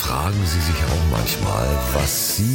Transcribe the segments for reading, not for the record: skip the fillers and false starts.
Fragen Sie sich auch manchmal, was Sie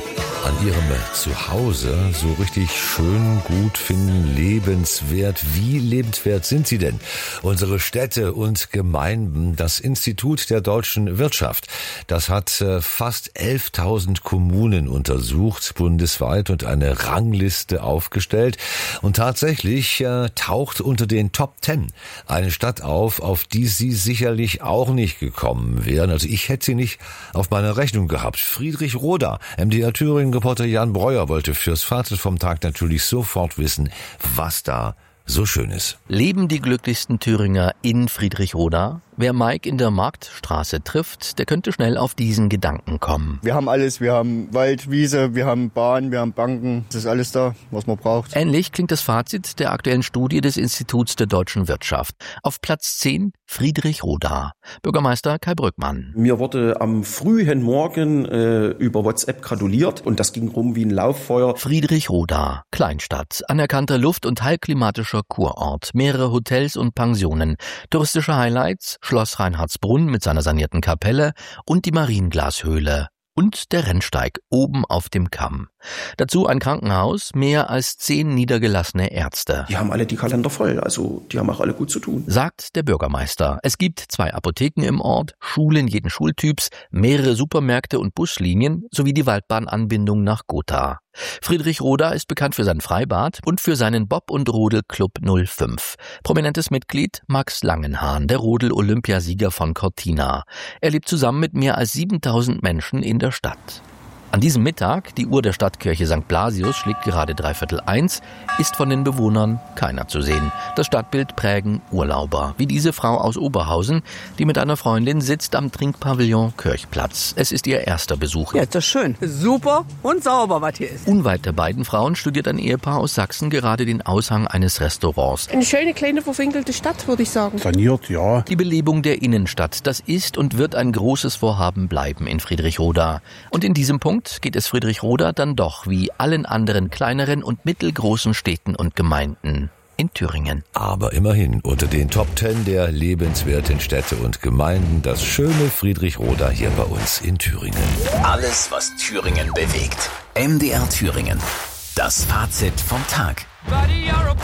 an Ihrem Zuhause so richtig schön, gut finden, lebenswert? Wie lebenswert sind sie denn? Unsere Städte und Gemeinden, das Institut der deutschen Wirtschaft, das hat fast 11.000 Kommunen untersucht, bundesweit, und eine Rangliste aufgestellt. Und tatsächlich taucht unter den Top 10 eine Stadt auf die Sie sicherlich auch nicht gekommen wären. Also ich hätte sie nicht auf meiner Rechnung gehabt. Friedrichroda. MDR Thüringen-Reporter Jan Breuer wollte fürs Fazit vom Tag natürlich sofort wissen, was da so schön ist. Leben die glücklichsten Thüringer in Friedrichroda? Wer Mike in der Marktstraße trifft, der könnte schnell auf diesen Gedanken kommen. Wir haben alles, wir haben Wald, Wiese, wir haben Bahn, wir haben Banken. Das ist alles da, was man braucht. Ähnlich klingt das Fazit der aktuellen Studie des Instituts der deutschen Wirtschaft. Auf Platz 10 Friedrichroda. Bürgermeister Kai Brückmann. Mir wurde am frühen Morgen über WhatsApp gratuliert und das ging rum wie ein Lauffeuer. Friedrichroda, Kleinstadt, anerkannter Luft- und heilklimatischer Kurort, mehrere Hotels und Pensionen, touristische Highlights, Schloss Reinhardsbrunn mit seiner sanierten Kapelle und die Marienglashöhle und der Rennsteig oben auf dem Kamm. Dazu ein Krankenhaus, mehr als 10 niedergelassene Ärzte. Die haben alle die Kalender voll, also die haben auch alle gut zu tun. Sagt der Bürgermeister. Es gibt 2 Apotheken im Ort, Schulen jeden Schultyps, mehrere Supermärkte und Buslinien sowie die Waldbahnanbindung nach Gotha. Friedrichroda ist bekannt für sein Freibad und für seinen Bob- und Rodel-Club 05. Prominentes Mitglied Max Langenhahn, der Rodel-Olympiasieger von Cortina. Er lebt zusammen mit mehr als 7.000 Menschen in der Stadt. An diesem Mittag, die Uhr der Stadtkirche St. Blasius schlägt gerade 1:15, ist von den Bewohnern keiner zu sehen. Das Stadtbild prägen Urlauber, wie diese Frau aus Oberhausen, die mit einer Freundin sitzt am Trinkpavillon Kirchplatz. Es ist ihr erster Besuch. Ja, das ist schön. Super und sauber, was hier ist. Unweit der beiden Frauen studiert ein Ehepaar aus Sachsen gerade den Aushang eines Restaurants. Eine schöne, kleine, verwinkelte Stadt, würde ich sagen. Saniert, ja. Die Belebung der Innenstadt, das ist und wird ein großes Vorhaben bleiben in Friedrichroda. Und in diesem Punkt geht es Friedrichroda dann doch wie allen anderen kleineren und mittelgroßen Städten und Gemeinden in Thüringen. Aber immerhin unter den Top 10 der lebenswerten Städte und Gemeinden das schöne Friedrichroda hier bei uns in Thüringen. Alles, was Thüringen bewegt. MDR Thüringen. Das Fazit vom Tag. Buddy, you're a